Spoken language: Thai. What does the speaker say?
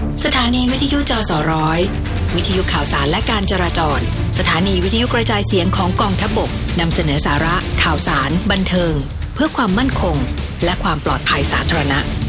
สถานีวิทยุจสร้อยวิทยุข่าวสารและการจราจรสถานีวิทยุกระจายเสียงของกองทัพบกนำเสนอสาระข่าวสารบันเทิงเพื่อความมั่นคงและความปลอดภัยสาธารณะ